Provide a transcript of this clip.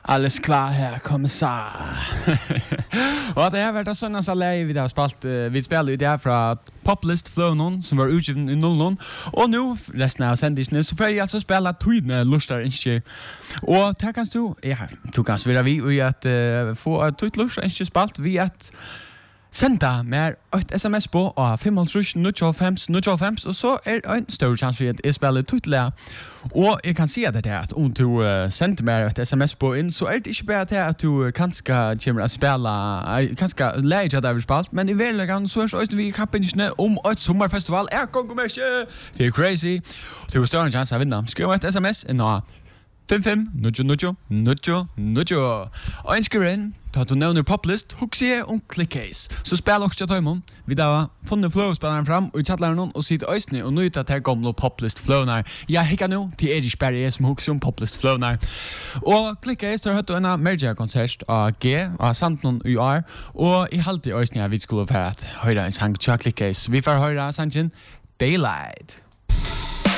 Alles klar här, kommissar. Och det har varit sådana salär vi har spalt. Vi spelar ju det från Poplist Flow som var utgiven i 00. Och nu resten av sändningen så får jag alltså spela Tydne lustar inte. Och tack kan du kan svara vi och att få Tydne lustar inte spalt vi att senda med ett sms på 50955 och så en stor chans för att spela tutla. Och jag kan se det att om du sender med ett sms på in så är det inte bara det att du kanske kommer att spela kanske lägga där vi spelat men i verkligheten så är det vi kapinne om ett sommarfestival är konkurrens. Det är crazy. Så står en chans att vinna. Skriv ett sms in 55 og ønsker inn til at du nevner Poplist, husker om Clickcase. Så spiller også til dem. Vi da funnet Flow-spilleren fram og chatler noen og sier øyne og nøyt at her gamle Poplist Flow-nær. Jeg hikker nå til Erich Berge som husker om Poplist Flow-nær. Og Clickcase har hørt en Mergia-konsert av G, av Sandton UR, og i halvtid øyne vi skulle få høre en sang til Clickcase. Vi får høre sangen Daylight.